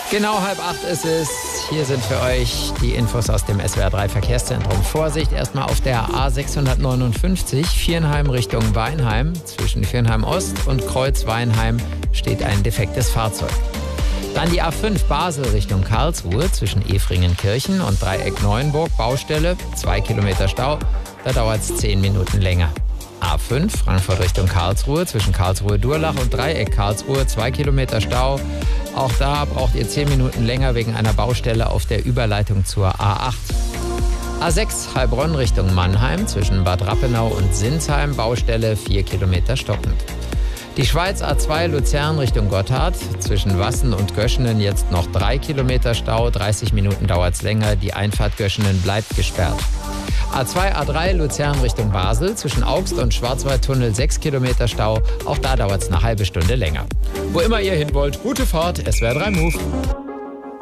Genau 7:30 ist es. Hier sind für euch die Infos aus dem SWR3 Verkehrszentrum. Vorsicht erstmal auf der A659, Viernheim Richtung Weinheim. Zwischen Viernheim Ost und Kreuz Weinheim steht ein defektes Fahrzeug. Dann die A5 Basel Richtung Karlsruhe zwischen Efringenkirchen und Dreieck Neuenburg. Baustelle, 2 Kilometer Stau. Da dauert es 10 Minuten länger. A5 Frankfurt Richtung Karlsruhe zwischen Karlsruhe-Durlach und Dreieck Karlsruhe, 2 Kilometer Stau. Auch da braucht ihr 10 Minuten länger wegen einer Baustelle auf der Überleitung zur A8. A6 Heilbronn Richtung Mannheim zwischen Bad Rappenau und Sinsheim, Baustelle 4 Kilometer stockend. Die Schweiz A2 Luzern Richtung Gotthard zwischen Wassen und Göschenen jetzt noch 3 Kilometer Stau, 30 Minuten dauert es länger, die Einfahrt Göschenen bleibt gesperrt. A2 A3 Luzern Richtung Basel zwischen Augst und Schwarzwaldtunnel 6 Kilometer Stau, auch da dauert es eine halbe Stunde länger. Wo immer ihr hin wollt, gute Fahrt, SWR3 Move.